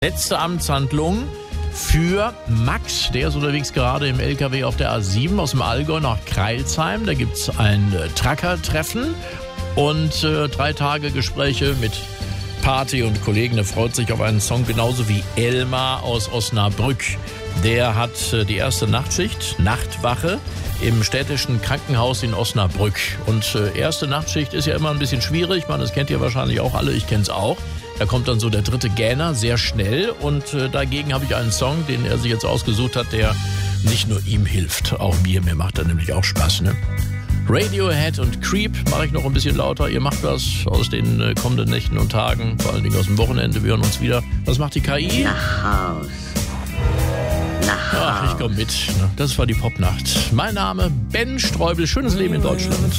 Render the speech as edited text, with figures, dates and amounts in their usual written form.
Letzte Amtshandlung für Max. Der ist unterwegs gerade im LKW auf der A7 aus dem Allgäu nach Crailsheim. Da gibt es ein Trucker-Treffen und 3 Tage Gespräche mit Party und Kollegen. Er freut sich auf einen Song, genauso wie Elmar aus Osnabrück. Der hat die erste Nachtschicht, Nachtwache, im städtischen Krankenhaus in Osnabrück. Und erste Nachtschicht ist ja immer ein bisschen schwierig. Ich meine, das kennt ihr wahrscheinlich auch alle, ich kenne es auch. Da kommt dann so der dritte Gähner, sehr schnell. Und dagegen habe ich einen Song, den er sich jetzt ausgesucht hat, der nicht nur ihm hilft, auch mir macht er nämlich auch Spaß, ne? Radiohead und Creep mache ich noch ein bisschen lauter. Ihr macht was aus den kommenden Nächten und Tagen, vor allen Dingen aus dem Wochenende. Wir hören uns wieder. Was macht die KI? Nach Haus. Nach Haus. Ach, ich komme mit. Das war die Popnacht. Mein Name Ben Streubel. Schönes Leben in Deutschland.